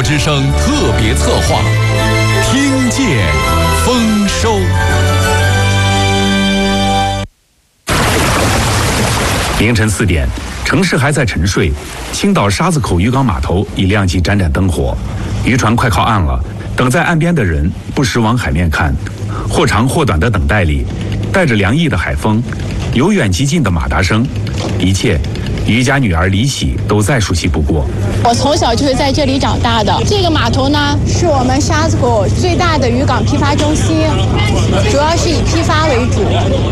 国之声特别策划，听见丰收。 凌晨4点，城市还在沉睡，青岛沙子口渔港码头已亮起盏盏灯火，渔船快靠岸了。等在岸边的人不时往海面看，或长或短的等待里，带着凉意的海风，由远及近的马达声，一切渔家女儿李喜都再熟悉不过。 我从小就是在这里长大的。这个码头呢，是我们沙子口最大的渔港批发中心，主要是以批发为主。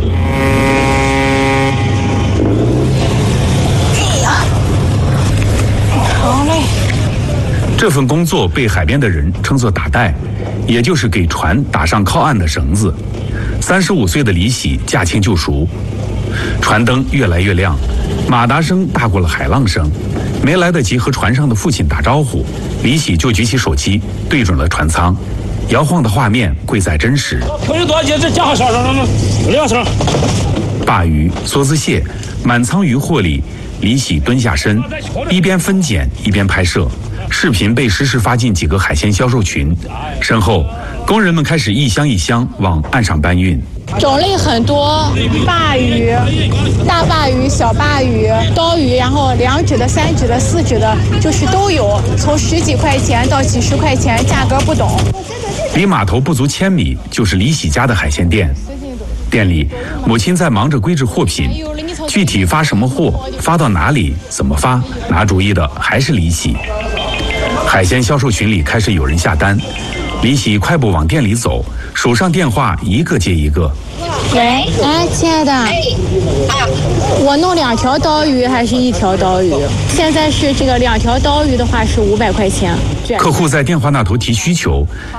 好嘞。 这份工作被海边的人称作打带，也就是给船打上靠岸的绳子。35岁的李喜驾轻就熟，船灯越来越亮，马达声大过了海浪声。没来得及和船上的父亲打招呼，李喜就举起手机对准了船舱，摇晃的画面贵在真实。 可以多少钱？这加上2声。 鲅鱼、梭子蟹，满舱渔获里，李喜蹲下身，一边分拣一边拍摄。视频被实时发进几个海鲜销售群，身后工人们开始一箱一箱往岸上搬运。 种类很多，鲅鱼、大鲅鱼、小鲅鱼、刀鱼，然后2指的、3指的、4指的，就是都有，从10几块钱到几10块钱，价格不等。 离码头不足1000米就是李喜家的海鲜店，店里母亲在忙着归置货品，具体发什么货、发到哪里、怎么发，拿主意的还是李喜。海鲜销售群里开始有人下单，李喜快步往店里走，手上电话一个接一个。 喂，哎，亲爱的，我弄2条刀鱼还是1条刀鱼？现在是这个2条刀鱼的话是500块钱。 客户在电话那头提需求，